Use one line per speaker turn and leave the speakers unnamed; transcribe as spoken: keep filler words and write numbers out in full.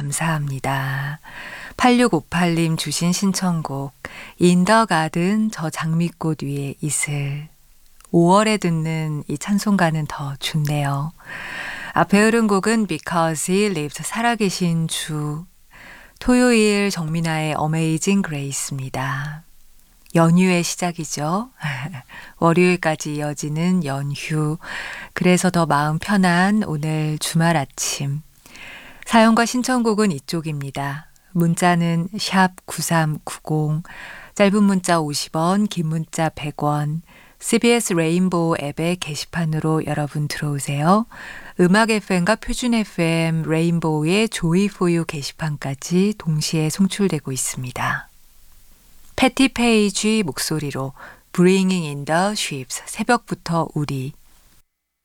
감사합니다. 팔육오팔 님 주신 신청곡 인더 가든 저 장미꽃 위에 이슬. 오월에 듣는 이 찬송가는 더 좋네요. 앞에 흐른 곡은 Because He Lives 살아계신 주. 토요일 정민아의 Amazing Grace입니다. 연휴의 시작이죠. 월요일까지 이어지는 연휴. 그래서 더 마음 편한 오늘 주말 아침. 사연과 신청곡은 이쪽입니다. 문자는 샵 구삼구공, 짧은 문자 오십 원, 긴 문자 백 원, 씨비에스 레인보우 앱의 게시판으로 여러분 들어오세요. 음악 에프엠과 표준 에프엠 레인보우의 조이 포유 게시판까지 동시에 송출되고 있습니다. 패티 페이지 목소리로 Bringing in the Ships 새벽부터 우리